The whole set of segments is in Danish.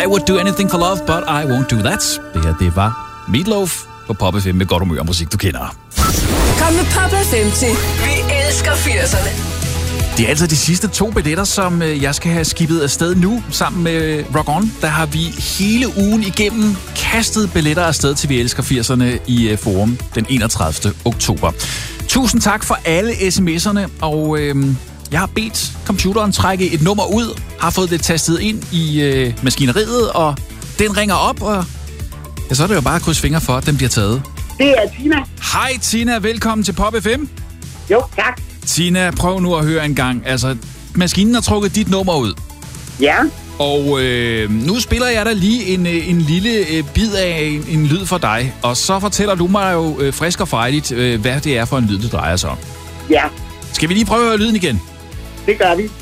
I would do anything for love, but I won't do that. Det her, det var Meatloaf på Pop FM med godt humør og musik, du kender. Kom med Pop FM til Vi elsker 80'erne. Det er altså de sidste 2 billetter, som jeg skal have skibet afsted nu. Sammen med Rock On, der har vi hele ugen igennem kastet billetter afsted til Vi elsker 80'erne i Forum den 31. oktober. Tusind tak for alle sms'erne, og jeg har bedt computeren trække et nummer ud, har fået det tastet ind i maskineriet, og den ringer op, og ja, så er det jo bare at krydse fingre for, at den bliver taget. Det er Tina. Hej Tina, velkommen til Pop FM. Jo, tak. Tina, prøv nu at høre en gang. Altså, maskinen har trukket dit nummer ud. Ja. Og nu spiller jeg dig lige en lille bid af en lyd for dig. Og så fortæller du mig jo frisk og frejligt, hvad det er for en lyd, det drejer sig om. Ja. Skal vi lige prøve at høre lyden igen? Det gør vi.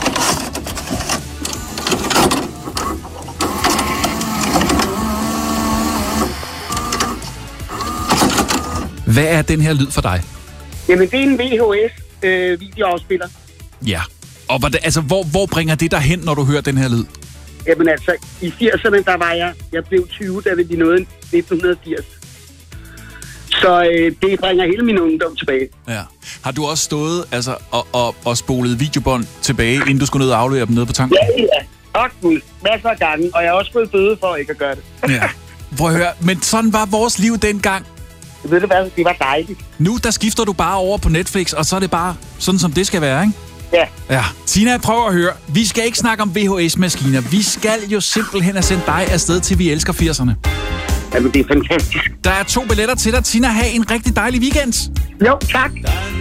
Hvad er den her lyd for dig? Jamen, det er en VHS-videoafspiller. Ja. Og hvor bringer det dig hen, når du hører den her lyd? Jamen altså, i 80'erne, der var jeg blev 20, da vi nåede 1980. Så det bringer hele min ungdom tilbage. Ja. Har du også stået og spolet videobånd tilbage, inden du skulle ned og aflevere dem nede på tanken? Ja. Og gud, masser af gange. Og jeg har også fået bøde for ikke at gøre det. Ja. Prøv at høre, men sådan var vores liv dengang. Ved du hvad, det var dejligt. Nu, der skifter du bare over på Netflix, og så er det bare sådan, som det skal være, ikke? Ja. Ja. Tina, prøv at høre. Vi skal ikke snakke om VHS-maskiner. Vi skal jo simpelthen have sendt dig afsted til Vi elsker 80'erne. Jamen, det er fantastisk. Der er 2 billetter til dig. Tina, have en rigtig dejlig weekend. Jo, tak.